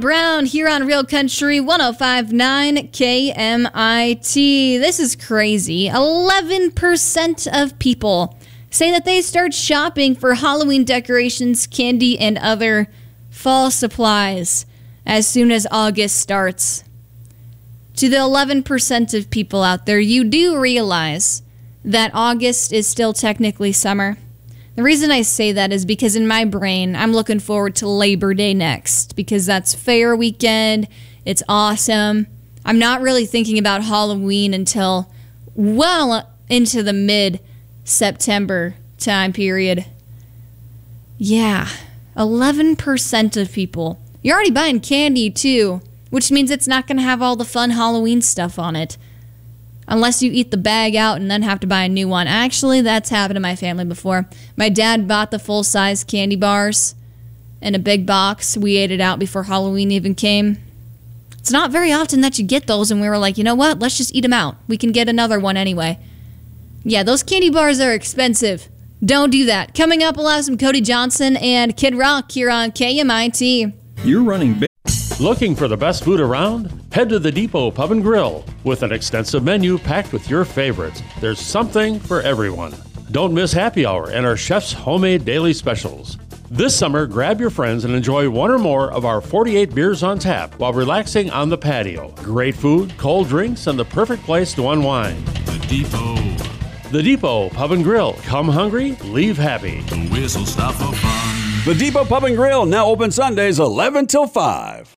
Brown here on Real Country 105.9 KMIT. This is crazy. 11% of people say that they start shopping for Halloween decorations, candy, and other fall supplies as soon as August starts. To the 11% of people out there, you do realize that August is still technically summer. The reason I say that is because in my brain, I'm looking forward to Labor Day next because that's fair weekend. It's awesome. I'm not really thinking about Halloween until well into the mid-September time period. Yeah, 11% of people. You're already buying candy too, which means it's not going to have all the fun Halloween stuff on it. Unless you eat the bag out and then have to buy a new one. Actually, that's happened to my family before. My dad bought the full-size candy bars in a big box. We ate it out before Halloween even came. It's not very often that you get those, and we were like, you know what? Let's just eat them out. We can get another one anyway. Yeah, those candy bars are expensive. Don't do that. Coming up, we'll have some Cody Johnson and Kid Rock here on KMIT. You're running big. Looking for the best food around? Head to the Depot Pub and Grill. With an extensive menu packed with your favorites, there's something for everyone. Don't miss happy hour and our chef's homemade daily specials. This summer, grab your friends and enjoy one or more of our 48 beers on tap while relaxing on the patio. Great food, cold drinks, and the perfect place to unwind. The Depot. The Depot Pub and Grill. Come hungry, leave happy. The whistle stop for fun. The Depot Pub and Grill, now open Sundays 11 till 5.